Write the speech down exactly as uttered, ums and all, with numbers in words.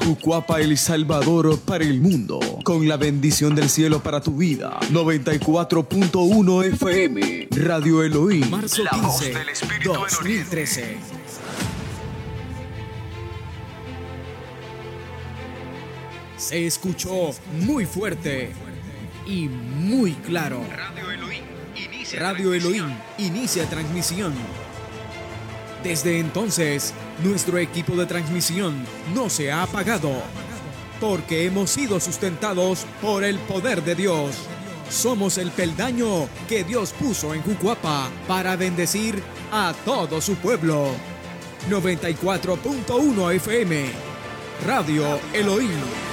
Jucuapa, El Salvador, para el mundo, con la bendición del cielo para tu vida. noventa y cuatro punto uno F M, Radio Elohim, marzo la voz quince, del Espíritu dos mil trece. Se escuchó muy fuerte y muy claro. Radio Elohim inicia Radio Elohim inicia transmisión. Desde entonces, nuestro equipo de transmisión no se ha apagado, porque hemos sido sustentados por el poder de Dios. Somos el peldaño que Dios puso en Jucuapa para bendecir a todo su pueblo. noventa y cuatro punto uno F M, Radio Elohim.